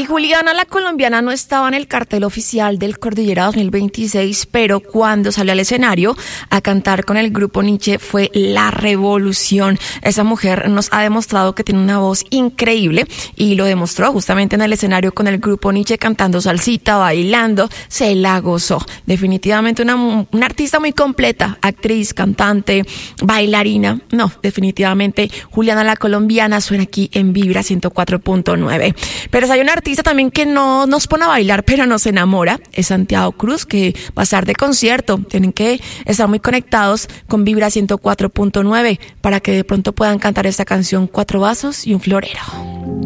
Y Juliana, la colombiana, no estaba en el cartel oficial del Cordillera 2026, pero cuando salió al escenario a cantar con el grupo Niche fue la revolución. Esa mujer nos ha demostrado que tiene una voz increíble y lo demostró justamente en el escenario con el grupo Niche cantando salsita, bailando, se la gozó. Definitivamente una artista muy completa, actriz, cantante, bailarina. No, definitivamente Juliana la colombiana suena aquí en Vibra 104.9. Pero hay una artista también que no nos pone a bailar, pero nos enamora, es Santiago Cruz, que va a estar de concierto. Tienen que estar muy conectados con Vibra 104.9 para que de pronto puedan cantar esta canción, 4 vasos y un florero.